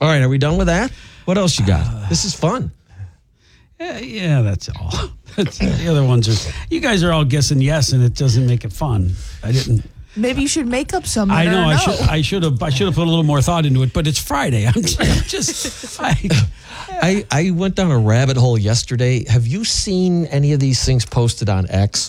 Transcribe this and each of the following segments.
All right, are we done with that? What else you got? This is fun. Yeah, that's all. The other ones are, you guys are all guessing yes, and it doesn't make it fun. I didn't. Maybe you should make up some. I know. No. I should have put a little more thought into it, but it's Friday. I went down a rabbit hole yesterday. Have you seen any of these things posted on X?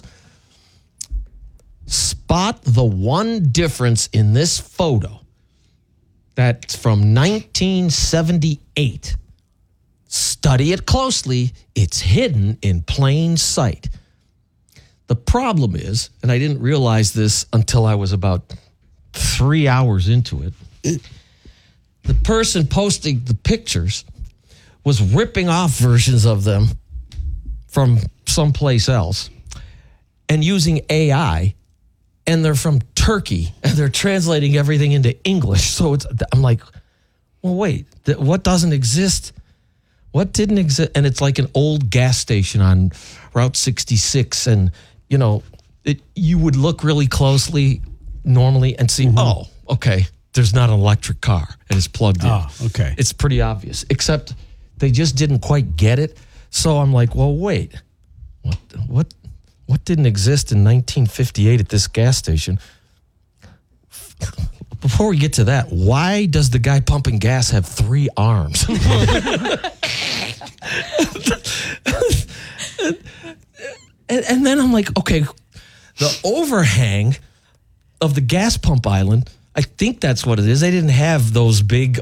Spot the one difference in this photo that's from 1978. Study it closely. It's hidden in plain sight. The problem is, and I didn't realize this until I was about 3 hours into it, the person posting the pictures was ripping off versions of them from someplace else and using AI, and they're from Turkey, and they're translating everything into English. So I'm like, well, wait, what doesn't exist? What didn't exist? And it's like an old gas station on Route 66, and you would look really closely normally and see, oh, okay, there's not an electric car and it's plugged in. Oh, okay. It's pretty obvious, except they just didn't quite get it. So I'm like, well, wait, what didn't exist in 1958 at this gas station? Before we get to that, why does the guy pumping gas have 3 arms? And then I'm like, okay, the overhang of the gas pump island, I think that's what it is. They didn't have those big,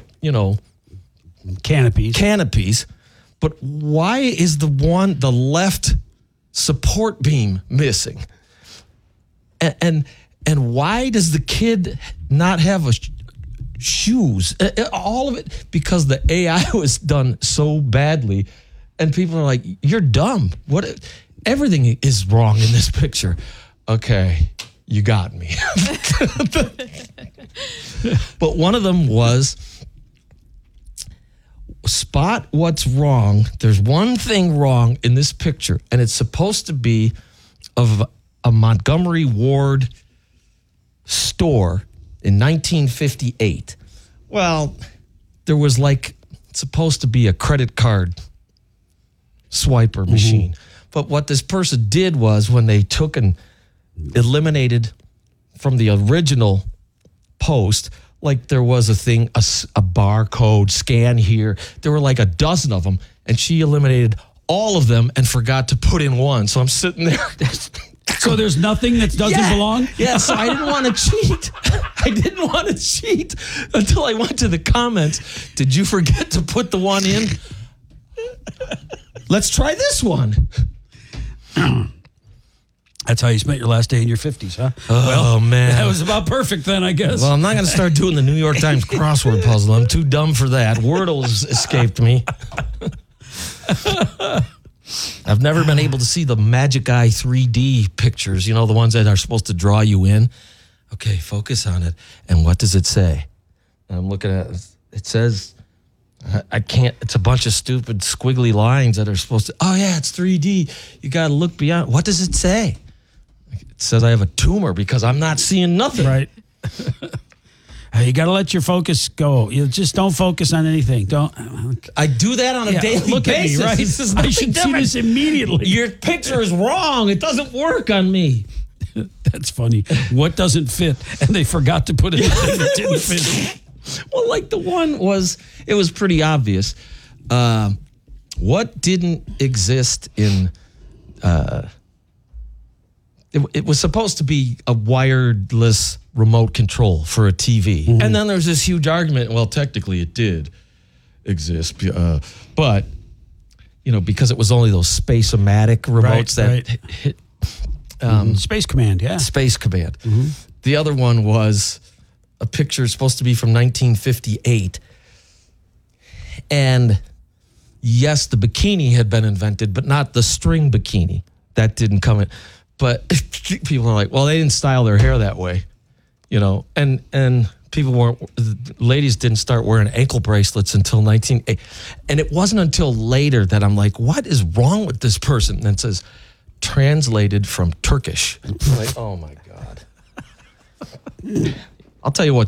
canopies. But why is the left support beam missing? And why does the kid not have shoes? All of it because the AI was done so badly, and people are like, "You're dumb. What? Everything is wrong in this picture." Okay, you got me. But one of them was spot what's wrong. There's one thing wrong in this picture, and it's supposed to be of a Montgomery Ward store in 1958. Well, there was supposed to be a credit card swiper machine. But what this person did was when they took and eliminated from the original post, there was a thing, a barcode scan here. There were a dozen of them, and she eliminated all of them and forgot to put in one. So I'm sitting there. So there's nothing that doesn't belong? Yeah, so I didn't want to cheat. I didn't want to cheat until I went to the comments. Did you forget to put the one in? Let's try this one. That's how you spent your last day in your 50s, huh? Oh, man. That was about perfect then, I guess. Well, I'm not going to start doing the New York Times crossword puzzle. I'm too dumb for that. Wordle has escaped me. I've never been able to see the Magic Eye 3D pictures, the ones that are supposed to draw you in. Okay, focus on it. And what does it say? And I'm looking at it. It says, I can't, it's a bunch of stupid squiggly lines that are supposed to, oh yeah, it's 3D. You got to look beyond. What does it say? It says I have a tumor because I'm not seeing nothing. Right. You got to let your focus go. You just don't focus on anything. Don't. I do that on a daily basis. At me, right? This is I should see this immediately. Your picture is wrong. It doesn't work on me. That's funny. What doesn't fit? And they forgot to put anything that didn't fit. Well, the one was, it was pretty obvious. What didn't exist in, it was supposed to be a wireless remote control for a TV. Mm-hmm. And then there's this huge argument. Well, technically it did exist. But, because it was only those Space-O-Matic remotes hit. Space Command, yeah. Space Command. Mm-hmm. The other one was a picture supposed to be from 1958. And yes, the bikini had been invented, but not the string bikini. That didn't come in. But people are like, well, they didn't style their hair that way, and people ladies didn't start wearing ankle bracelets until 1980. And it wasn't until later that I'm like, what is wrong with this person? And it says, translated from Turkish. I'm like, oh my God. I'll tell you what's